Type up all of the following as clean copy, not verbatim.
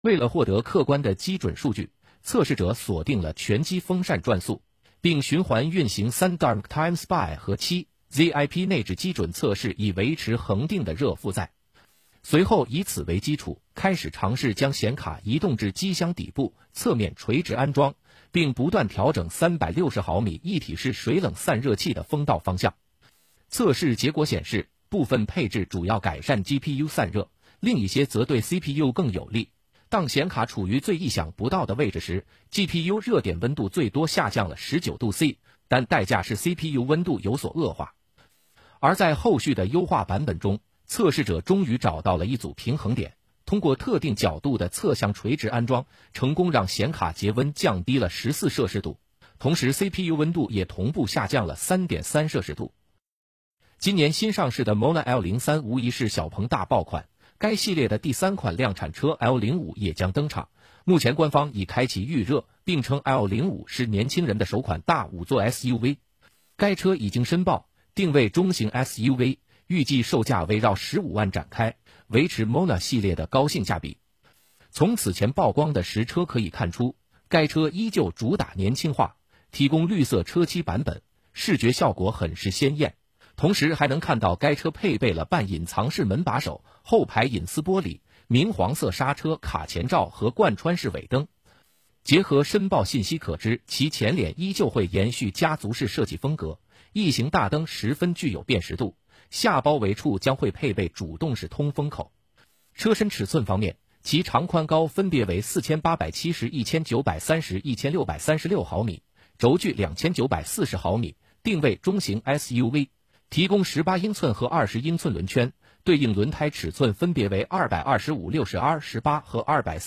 为了获得客观的基准数据，测试者锁定了全机风扇转速，并循环运行3 Dark Time Spy 和7 ZIP 内置基准测试，以维持恒定的热负载。随后以此为基础，开始尝试将显卡移动至机箱底部，侧面垂直安装，并不断调整360毫米一体式水冷散热器的风道方向。测试结果显示，部分配置主要改善 GPU 散热，另一些则对 CPU 更有利。当显卡处于最意想不到的位置时， GPU 热点温度最多下降了19度C， 但代价是 CPU 温度有所恶化。而在后续的优化版本中，测试者终于找到了一组平衡点，通过特定角度的侧向垂直安装，成功让显卡节温降低了14摄氏度，同时 CPU 温度也同步下降了 3.3 摄氏度。今年新上市的 Mona L03 无疑是小鹏大爆款，该系列的第3款量产车 L05 也将登场。目前官方已开启预热，并称 L05 是年轻人的首款大5座 SUV。该车已经申报定位中型 SUV， 预计售价围绕15万展开，维持 Mona 系列的高性价比。从此前曝光的实车可以看出，该车依旧主打年轻化，提供绿色车漆版本，视觉效果很是鲜艳。同时还能看到该车配备了半隐藏式门把手、后排隐私玻璃、明黄色刹车卡钳罩和贯穿式尾灯。结合申报信息可知，其前脸依旧会延续家族式设计风格，异形大灯十分具有辨识度，下包围处将会配备主动式通风口。车身尺寸方面，其长宽高分别为4870、1930、1636毫米，轴距2940毫米，定位中型 SUV， 提供18英寸和20英寸轮圈，对应轮胎尺寸分别为225/60R18和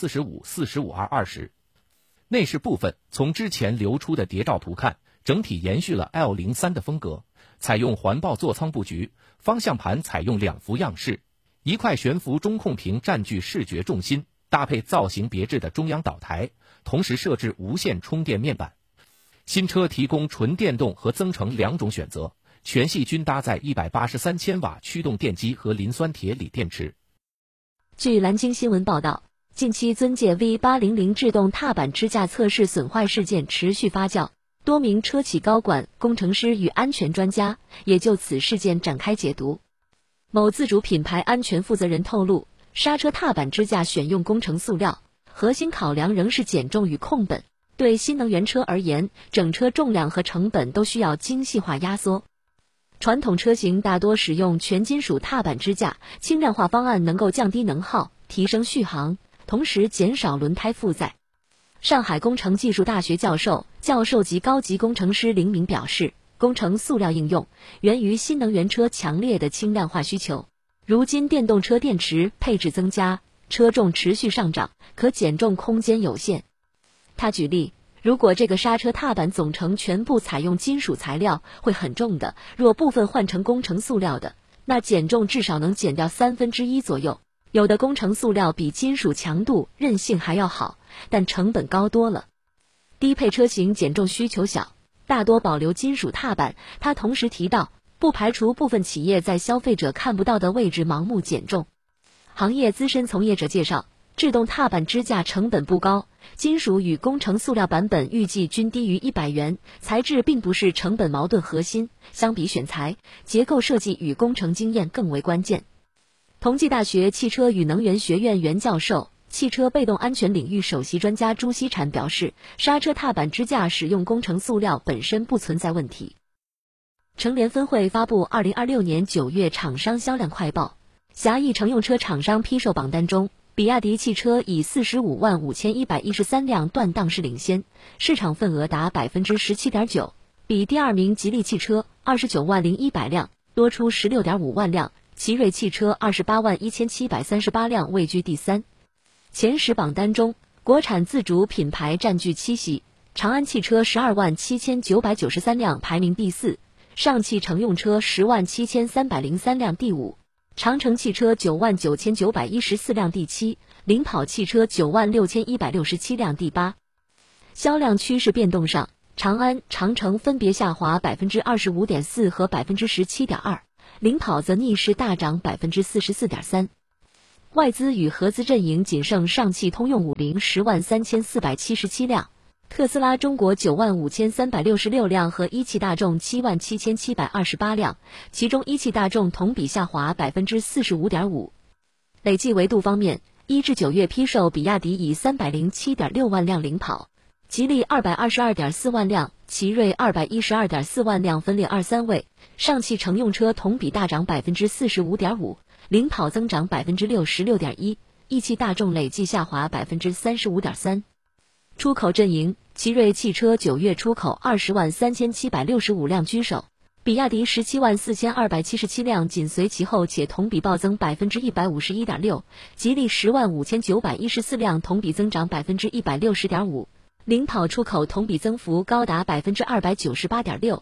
245/45R20。内饰部分，从之前流出的谍照图看，整体延续了 L03 的风格，采用环抱座舱布局，方向盘采用2幅样式，一块悬浮中控屏占据视觉重心，搭配造型别致的中央岛台，同时设置无线充电面板。新车提供纯电动和增程2种选择，全系均搭载183千瓦驱动电机和磷酸铁锂电池。 据蓝鲸新闻报道，近期尊界 V800 制动踏板支架测试损坏事件持续发酵，多名车企高管、工程师与安全专家也就此事件展开解读。某自主品牌安全负责人透露，刹车踏板支架选用工程塑料，核心考量仍是减重与控本。对新能源车而言，整车重量和成本都需要精细化压缩。传统车型大多使用全金属踏板支架，轻量化方案能够降低能耗，提升续航，同时减少轮胎负载。上海工程技术大学教授级高级工程师林明表示，工程塑料应用源于新能源车强烈的轻量化需求。如今电动车电池配置增加，车重持续上涨，可减重空间有限。他举例，如果这个刹车踏板总成全部采用金属材料，会很重的，若部分换成工程塑料的，那减重至少能减掉1/3左右。有的工程塑料比金属强度、韧性还要好，但成本高多了。低配车型减重需求小，大多保留金属踏板。他同时提到，不排除部分企业在消费者看不到的位置盲目减重。行业资深从业者介绍，制动踏板支架成本不高，金属与工程塑料版本预计均低于100元，材质并不是成本矛盾核心，相比选材，结构设计与工程经验更为关键。同济大学汽车与能源学院原教授、汽车被动安全领域首席专家朱锡婵表示，刹车踏板支架使用工程塑料本身不存在问题。成联分会发布2026年9月厂商销量快报，狭义乘用车厂商批售榜单中，比亚迪汽车以455113辆断档式领先，市场份额达 17.9%， 比第二名吉利汽车290100辆多出 16.5万辆，奇瑞汽车281738辆位居第三。前10榜单中，国产自主品牌占据7席，长安汽车127993辆排名第4，上汽乘用车107303辆第5，长城汽车99914辆第7，领跑汽车96167辆第8。销量趋势变动上，长安、长城分别下滑 25.4% 和 17.2%，领跑则逆势大涨 44.3%。 外资与合资阵营仅剩上汽通用50 103477辆，特斯拉中国95366辆和一汽大众77728辆，其中一汽大众同比下滑 45.5%。累计维度方面，1至9月批售比亚迪以 307.6万辆领跑，吉利 222.4万辆，奇瑞 212.4万辆分列2、3位。上汽乘用车同比大涨 45.5%， 领跑增长 66.1%， 一汽大众累计下滑 35.3%。出口阵营，奇瑞汽车9月出口20万3765辆居首，比亚迪17万4277辆紧随其后，且同比暴增 151.6%， 吉利10万5914辆同比增长 160.5%， 领跑出口同比增幅高达 298.6%。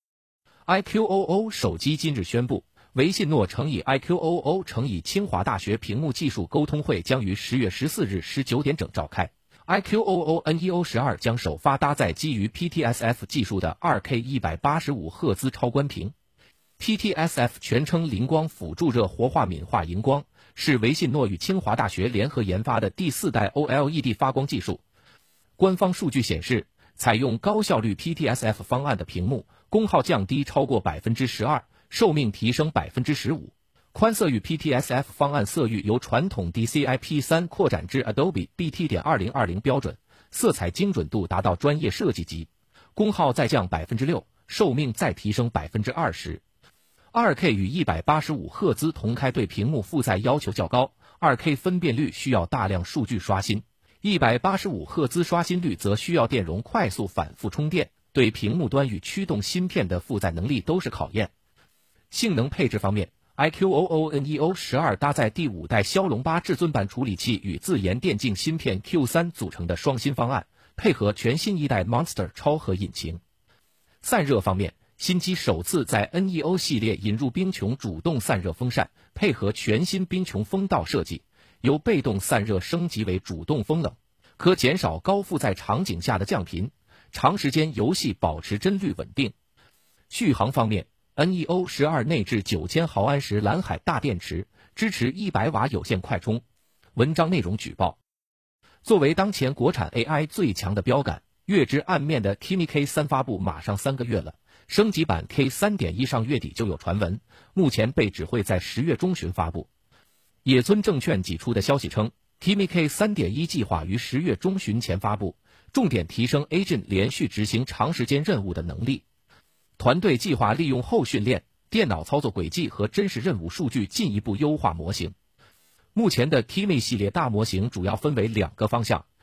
iQOO 手机今日宣布，维信诺乘以 iQOO 乘以清华大学屏幕技术沟通会将于10月14日19点整召开。iQOO NEO12 将首发搭载基于 PTSF 技术的 2K 185赫兹超宽屏。PTSF 全称灵光辅助热活化敏化荧光，是维信诺与清华大学联合研发的第4代 OLED 发光技术。官方数据显示，采用高效率 PTSF 方案的屏幕功耗降低超过 12%， 寿命提升 15%。宽色域 PTSF 方案色域由传统 DCI-P3 扩展至 Adobe BT.2020 标准，色彩精准度达到专业设计级，功耗再降 6%， 寿命再提升 20%。2K 与185赫兹同开对屏幕负载要求较高， 2K 分辨率需要大量数据刷新，185赫兹刷新率则需要电容快速反复充电，对屏幕端与驱动芯片的负载能力都是考验。性能配置方面，iQOO NEO12 搭载第5代骁龙8至尊版处理器与自研电竞芯片 Q3 组成的双芯方案，配合全新一代 Monster 超核引擎。散热方面，新机首次在 NEO 系列引入冰穹主动散热风扇，配合全新冰穹风道设计，由被动散热升级为主动风冷，可减少高负载场景下的降频，长时间游戏保持帧率稳定。续航方面，NEO12 内置9000毫安时蓝海大电池，支持100瓦有线快充。文章内容举报。作为当前国产 AI 最强的标杆，月之暗面的 Kimi K3 发布马上3个月了，升级版 K3.1 上月底就有传闻，目前被指会在10月中旬发布。野村证券挤出的消息称， Kimi K3.1 计划于10月中旬前发布，重点提升 Agent 连续执行长时间任务的能力。团队计划利用后训练、电脑操作轨迹和真实任务数据进一步优化模型。目前的 Kimi 系列大模型主要分为2个方向，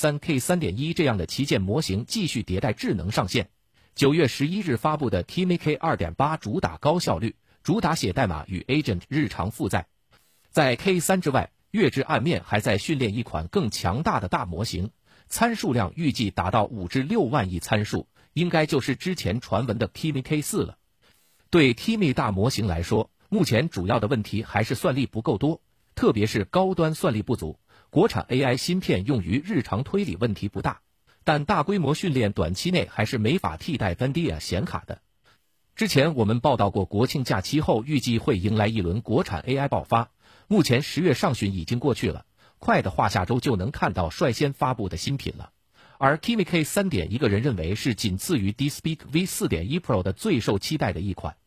K3、K3.1 这样的旗舰模型继续迭代智能上线。9月11日发布的 Kimi K2.8 主打高效率，主打写代码与 Agent 日常负载。在 K3 之外，月之暗面还在训练一款更强大的大模型，参数量预计达到5至6万亿参数，应该就是之前传闻的 Kimi K4 了。对 Kimi 大模型来说，目前主要的问题还是算力不够多，特别是高端算力不足。国产 AI 芯片用于日常推理问题不大，但大规模训练短期内还是没法替代 NVIDIA 显卡的。之前我们报道过，国庆假期后预计会迎来一轮国产 AI 爆发，目前10月上旬已经过去了，快的话下周就能看到率先发布的新品了。而 Kimi K3.1 个人认为是仅次于 DeepSeek V4.1 Pro 的最受期待的一款。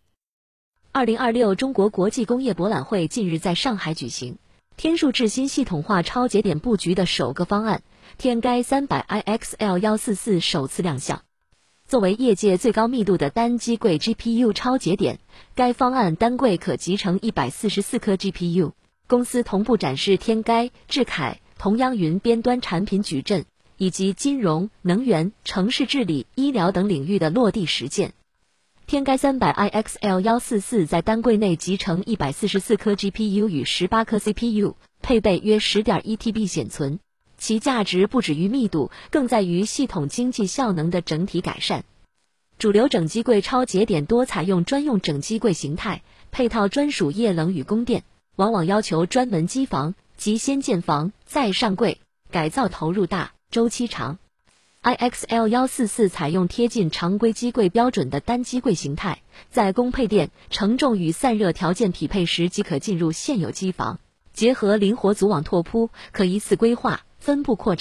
2026中国国际工业博览会近日在上海举行，天数智新系统化超节点布局的首个方案天玑 300iXL144 首次亮相。作为业界最高密度的单机柜 GPU 超节点，该方案单柜可集成144颗 GPU。公司同步展示天玑、智凯、同央云边端产品矩阵，以及金融、能源、城市治理、医疗等领域的落地实践。天玑 300iXL144 在单柜内集成144颗 GPU 与18颗 CPU， 配备约 10.1TB 显存，其价值不止于密度，更在于系统经济效能的整体改善。主流整机柜超节点多采用专用整机柜形态，配套专属液冷与供电，往往要求专门机房及先建房再上柜，改造投入大，周期长。iXL144 采用贴近常规机柜标准的单机柜形态，在供配电、承重与散热条件匹配时即可进入现有机房， 结合灵活组网拓扑，可依次规划、分步扩展。